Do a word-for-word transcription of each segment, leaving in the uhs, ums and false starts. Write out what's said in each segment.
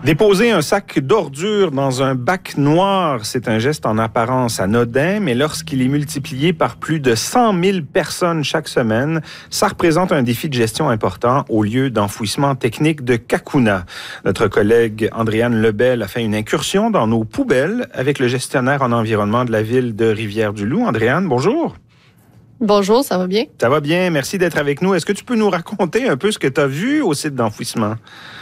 Déposer un sac d'ordures dans un bac noir, c'est un geste en apparence anodin, mais lorsqu'il est multiplié par plus de cent mille personnes chaque semaine, ça représente un défi de gestion important au lieu d'enfouissement technique de Cacouna. Notre collègue Andréane Lebel a fait une incursion dans nos poubelles avec le gestionnaire en environnement de la ville de Rivière-du-Loup. Andréane, bonjour. Bonjour, ça va bien? Ça va bien, merci d'être avec nous. Est-ce que tu peux nous raconter un peu ce que tu as vu au site d'enfouissement?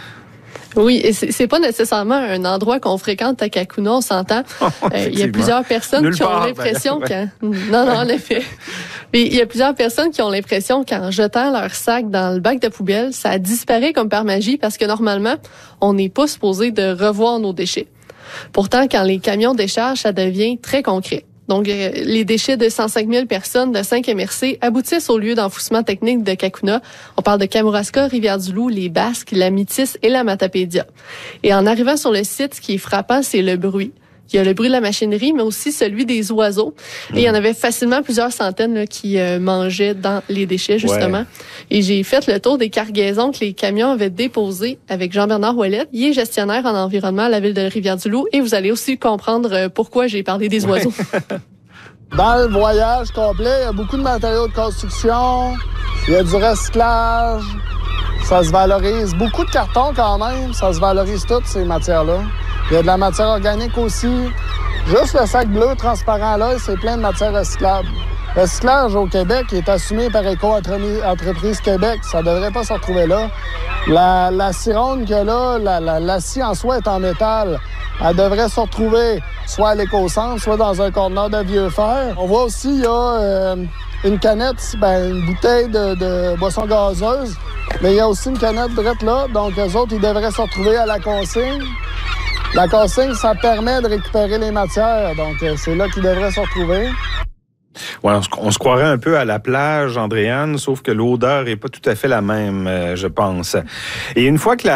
Oui, et c'est, c'est pas nécessairement un endroit qu'on fréquente à Cacouna, on s'entend. Oh, euh, il y a plusieurs personnes Nulle qui ont part, l'impression ben, ouais. qu'en... Non, non, en effet. Mais il y a plusieurs personnes qui ont l'impression qu'en jetant leur sac dans le bac de poubelle, ça disparaît comme par magie parce que normalement, on n'est pas supposé de revoir nos déchets. Pourtant, quand les camions déchargent, ça devient très concret. Donc, euh, les déchets de cent cinq mille personnes de cinq M R C aboutissent au lieu d'enfouissement technique de Cacouna. On parle de Kamouraska, Rivière-du-Loup, les Basques, la Métis et la Matapédia. Et en arrivant sur le site, ce qui est frappant, c'est le bruit. Il y a le bruit de la machinerie, mais aussi celui des oiseaux. Et il y en avait facilement plusieurs centaines là, qui euh, mangeaient dans les déchets, justement. Ouais. Et j'ai fait le tour des cargaisons que les camions avaient déposées avec Jean-Bernard Ouellette. Il est gestionnaire en environnement à la ville de Rivière-du-Loup. Et vous allez aussi comprendre euh, pourquoi j'ai parlé des ouais. oiseaux. Dans le voyage complet, il y a beaucoup de matériaux de construction. Il y a du recyclage. Ça se valorise. Beaucoup de carton quand même. Ça se valorise toutes ces matières-là. Il y a de la matière organique aussi. Juste le sac bleu transparent là, c'est plein de matières recyclables. Le recyclage au Québec est assumé par Éco-Entreprise Québec. Ça ne devrait pas se retrouver là. La, la cironde qu'il y a là, la, la, la scie en soi est en métal. Elle devrait se retrouver soit à l'éco-centre, soit dans un conteneur de vieux fer. On voit aussi, il y a euh, une canette, ben, une bouteille de, de boisson gazeuse, mais il y a aussi une canette drette là. Donc, eux autres, ils devraient se retrouver à la consigne. La consigne, ça permet de récupérer les matières. Donc, euh, c'est là qu'ils devraient se retrouver. Ouais, on, se, on se croirait un peu à la plage, Andréane, sauf que l'odeur est pas tout à fait la même, euh, je pense. Et une fois que la